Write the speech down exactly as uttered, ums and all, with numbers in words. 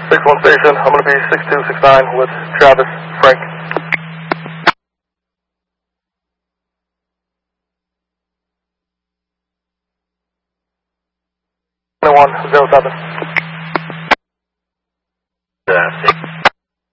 six one station, I'm going to be six two six nine with Travis Frank. one zero seven.